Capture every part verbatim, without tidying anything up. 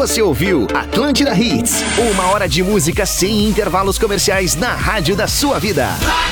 Você ouviu Atlântida Hits, uma hora de música sem intervalos comerciais na rádio da sua vida.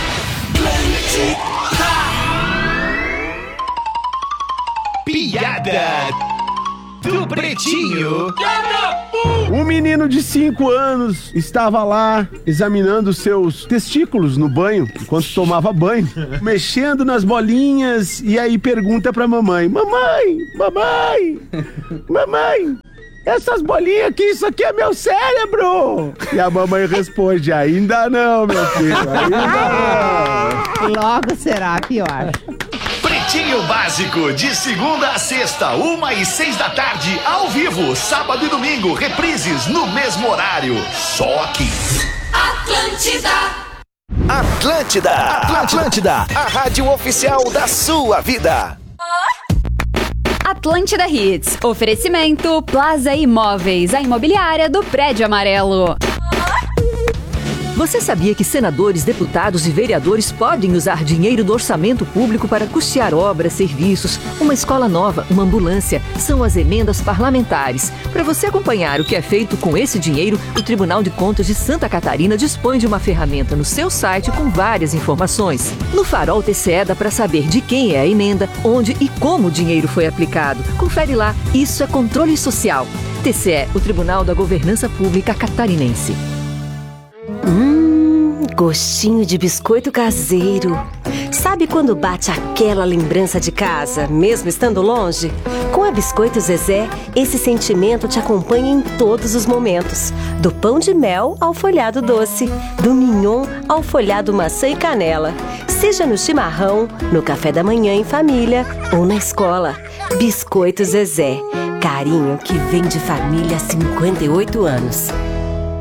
Piada do Pretinho. Um menino de cinco anos estava lá examinando seus testículos no banho, enquanto tomava banho, mexendo nas bolinhas, e aí pergunta pra mamãe: Mamãe, mamãe, mamãe, essas bolinhas aqui, isso aqui é meu cérebro! E a mamãe responde: ainda não, meu filho, ainda não. Logo será pior. Pretinho Básico, de segunda a sexta, uma e seis da tarde, ao vivo, sábado e domingo, reprises no mesmo horário, só aqui. Atlântida. Atlântida, Atlântida, a rádio oficial da sua vida. Atlântida Hits, oferecimento Plaza Imóveis, a imobiliária do Prédio Amarelo. Você sabia que senadores, deputados e vereadores podem usar dinheiro do orçamento público para custear obras, serviços, uma escola nova, uma ambulância? São as emendas parlamentares. Para você acompanhar o que é feito com esse dinheiro, o Tribunal de Contas de Santa Catarina dispõe de uma ferramenta no seu site com várias informações. No Farol T C E dá para saber de quem é a emenda, onde e como o dinheiro foi aplicado. Confere lá, isso é controle social. T C E, o Tribunal da Governança Pública Catarinense. Hum, gostinho de biscoito caseiro. Sabe quando bate aquela lembrança de casa, mesmo estando longe? Com a Biscoito Zezé, esse sentimento te acompanha em todos os momentos. Do pão de mel ao folhado doce, do mignon ao folhado maçã e canela. Seja no chimarrão, no café da manhã em família ou na escola. Biscoito Zezé, carinho que vem de família há cinquenta e oito anos.